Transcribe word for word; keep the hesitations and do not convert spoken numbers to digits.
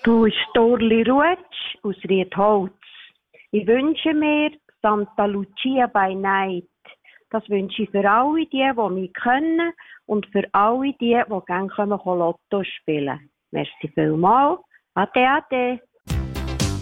Du Storli Rutsch aus Riedholz. Ich wünsche mir Santa Lucia by Night. Das wünsche ich für alle die, die mich kennen und für alle die, die gerne Lotto spielen. Merci vielmals. Ade, ade.